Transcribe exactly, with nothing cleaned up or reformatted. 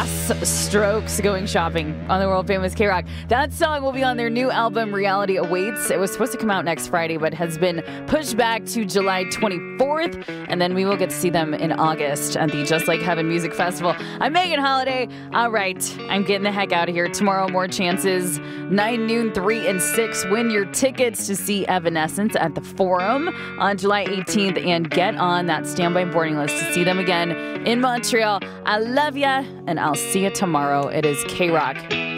mass strokes going shopping on the world famous K-Rock. That song will be on their new album, Reality Awaits. It was supposed to come out next Friday, but has been pushed back to July twenty-fourth. And then we will get to see them in August at the Just Like Heaven Music Festival. I'm Megan Holiday. All right, I'm getting the heck out of here. Tomorrow, more chances. nine, noon, three, and six. Win your tickets to see Evanescence at the Forum on July eighteenth and get on that standby boarding list to see them again in Montreal. I love ya, and I'll see you tomorrow. It is K-Rock.